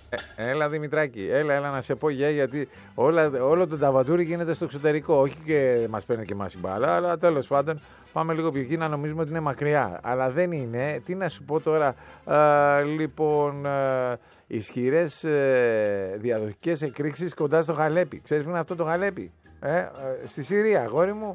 Έλα Δημητράκη, έλα να σε πω γιατί όλο το ταβατούρι γίνεται στο εξωτερικό. Όχι και μας παίρνει και μας η μπάλα, αλλά τέλος πάντων πάμε λίγο πιο εκεί να νομίζουμε ότι είναι μακριά. Αλλά δεν είναι. Τι να σου πω τώρα, λοιπόν, ισχυρές διαδοχικές εκρήξεις κοντά στο Χαλέπι. Ξέρεις που είναι αυτό το Χαλέπι? Στη Συρία, αγόρι μου.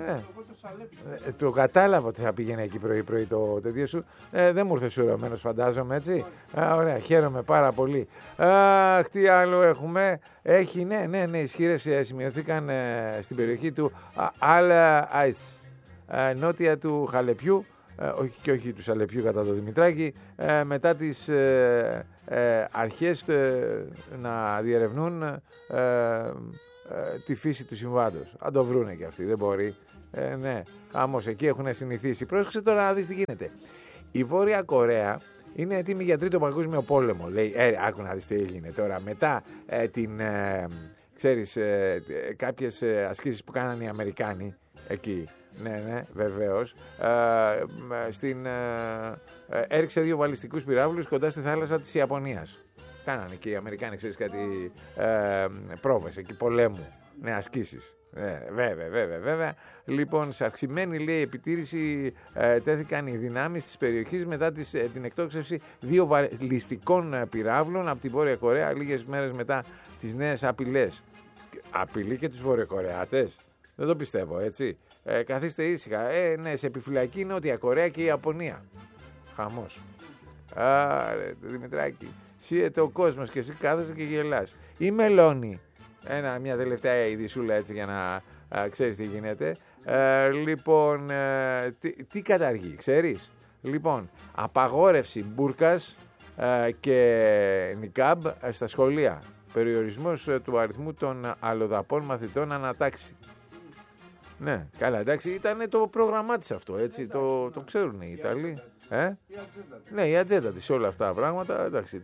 Το κατάλαβα ότι θα πήγαινε εκεί πρωί-πρωί το τέτοιο σου. Δεν μου ήρθε σουρωμένος, φαντάζομαι, έτσι. Ωραία, χαίρομαι πάρα πολύ. Τι άλλο έχουμε? Έχει, ναι, ισχυρές σημειωθήκαν στην περιοχή του Αλ-Αϊς, νότια του Χαλεπιού, όχι του Σαλεπιού κατά το Δημητράκη, μετά τις αρχές να διερευνούν τη φύση του συμβάντος. Αν το βρούνε και αυτοί, δεν μπορεί. Ναι, άμως εκεί έχουν συνηθίσει. Πρόσεξε τώρα να δεις τι γίνεται. Η Βόρεια Κορέα είναι έτοιμη για τρίτο παγκόσμιο πόλεμο. Λέει, άκου να δεις τι έγινε τώρα. Μετά ξέρεις, κάποιες ασκήσεις που κάνανε οι Αμερικάνοι εκεί. Ναι, βεβαίως. Έριξε 2 βαλιστικούς πυράβλους κοντά στη θάλασσα της Ιαπωνίας. Κάνανε και οι Αμερικάνοι, ξέρεις, κάτι πρόβες εκεί πολέμου. Ναι, ασκήσεις. Βέβαια. Λοιπόν, σε αυξημένη, λέει, επιτήρηση τέθηκαν οι δυνάμεις της περιοχής μετά την εκτόξευση 2 βαλιστικών πυράβλων από τη Βόρεια Κορέα λίγες μέρες μετά τις νέες απειλές. Απειλεί και τους Βορειοκορεάτες? Δεν το πιστεύω, έτσι. Καθίστε ήσυχα. Ναι, σε επιφυλακή είναι Νότια Κορέα και η Ιαπωνία. Χαμός. Άρε, Δημητράκη. Σύεται ο κόσμος και εσύ κάθεσαι και γελάς. Η Μελώνη. Μια τελευταία ειδισούλα έτσι για να ξέρεις τι γίνεται. Λοιπόν, τι καταργεί, ξέρεις? Λοιπόν, απαγόρευση μπουρκας και νικάμπ στα σχολεία. Περιορισμός του αριθμού των αλλοδαπών μαθητών ανατάξει. Ναι, καλά, εντάξει, ήταν το πρόγραμμά της αυτό, έτσι, το ξέρουν οι Ιταλοί. Ναι, η ατζέντα της όλα αυτά τα πράγματα, εντάξει,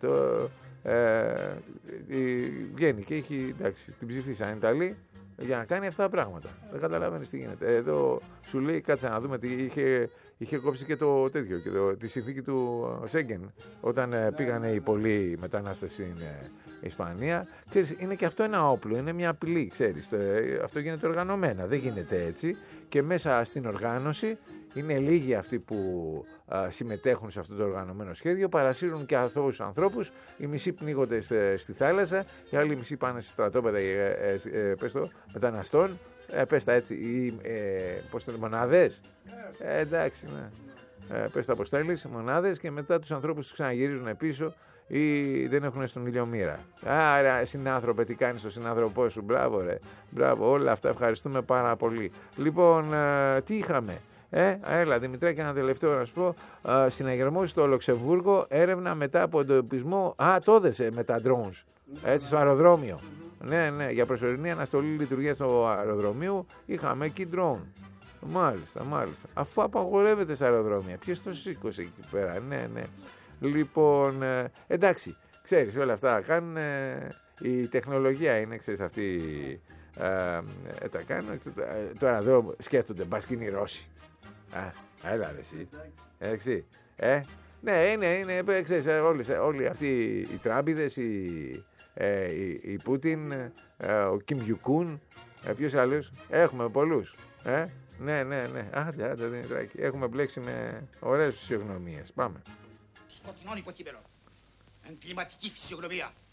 βγαίνει και έχει, εντάξει, την ψηφίσαν οι Ιταλοί για να κάνει αυτά τα πράγματα. Δεν καταλαβαίνεις τι γίνεται. Εδώ σου λέει, κάτσε να δούμε τι είχε κόψει και το τέτοιο, και τη συνθήκη του Σέγγεν, όταν πήγανε οι πολλοί μετανάστες στην Ισπανία. Ξέρεις, είναι και αυτό ένα όπλο, είναι μια απειλή, ξέρεις. Αυτό γίνεται οργανωμένα, δεν γίνεται έτσι. Και μέσα στην οργάνωση είναι λίγοι αυτοί που συμμετέχουν σε αυτό το οργανωμένο σχέδιο, παρασύρουν και αθώους ανθρώπους, οι μισοί πνίγονται στη θάλασσα, οι άλλοι μισοί πάνε σε στρατόπεδα μεταναστών, πες τα έτσι, πώς το λένε, μονάδες, εντάξει, ναι. Πες τα αποστέλεις, μονάδες, και μετά τους ανθρώπους τους ξαναγυρίζουν πίσω ή δεν έχουν στον ήλιο μοίρα. Άρα, συνάνθρωπε, τι κάνεις στον συνάνθρωπό σου? Μπράβο, ρε. Μπράβο, όλα αυτά ευχαριστούμε πάρα πολύ. Λοιπόν, τι είχαμε? Έλα, Δημητράκη, ένα τελευταίο να σου πω. Συναγερμός στο Λουξεμβούργο, έρευνα μετά από εντοπισμό. Το έδεσε με τα drones. Έτσι, στο αεροδρόμιο. Ναι, για προσωρινή αναστολή λειτουργίας του αεροδρομίου είχαμε εκεί drone. Μάλιστα. Αφού απαγορεύεται στα αεροδρόμια, ποιος το σήκωσε εκεί πέρα? Ναι. Λοιπόν, εντάξει, ξέρεις, όλα αυτά κάνουν, η τεχνολογία είναι, ξέρεις, αυτή τα κάνουν. Τώρα εδώ σκέφτονται, μπας και είναι οι Ρώσοι. Έλα ρε εσύ. Εντάξει. Ναι, είναι, ξέρεις, όλοι αυτοί οι τράμπιδες, η Πούτιν, ο Κιμ Ιουκούν, ποιος άλλος? Έχουμε πολλούς. Ναι. Άντε, Δημητράκη. Έχουμε μπλέξει με ωραίες φυσιογνωμίες. Πάμε. Σκοτεινό υποτύπελο. Εγκληματική φυσιογνωμία.